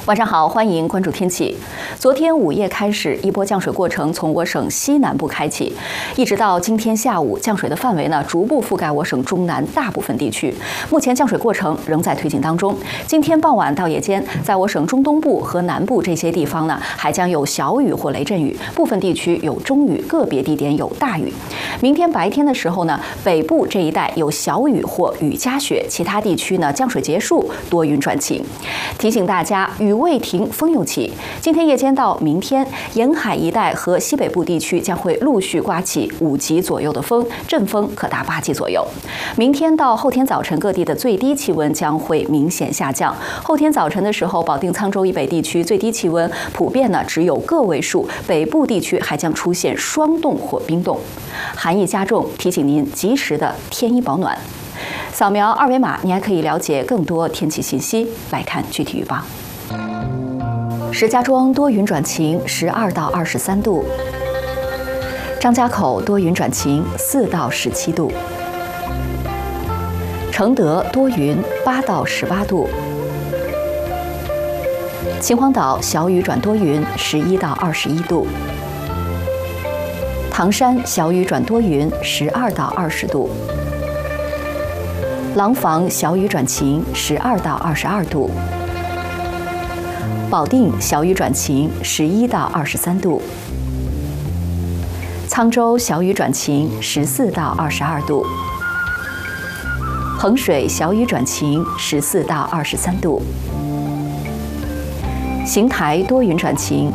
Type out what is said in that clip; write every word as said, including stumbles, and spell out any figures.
晚上好，欢迎关注天气。昨天午夜开始，一波降水过程从我省西南部开启，一直到今天下午，降水的范围呢逐步覆盖我省中南大部分地区。目前降水过程仍在推进当中。今天傍晚到夜间，在我省中东部和南部这些地方呢，还将有小雨或雷阵雨，部分地区有中雨，个别地点有大雨。明天白天的时候呢，北部这一带有小雨或雨夹雪，其他地区呢降水结束，多云转晴。提醒大家，雨未停，风又起。今天夜间到明天，沿海一带和西北部地区将会陆续刮起五级左右的风，阵风可达八级左右。明天到后天早晨，各地的最低气温将会明显下降。后天早晨的时候，保定、沧州以北地区最低气温普遍呢只有个位数，北部地区还将出现霜冻或冰冻，寒意加重，提醒您及时的添衣保暖。扫描二维码，你还可以了解更多天气信息。来看具体预报。石家庄多云转晴，十二到二十三度；张家口多云转晴，四到十七度；承德多云，八到十八度；秦皇岛小雨转多云，十一到二十一度；唐山小雨转多云，十二到二十度；廊坊小雨转晴，十二到二十二度；保定小雨转晴，十一到二十三度；沧州小雨转晴，十四到二十二度；衡水小雨转晴，十四到二十三度；邢台多云转晴，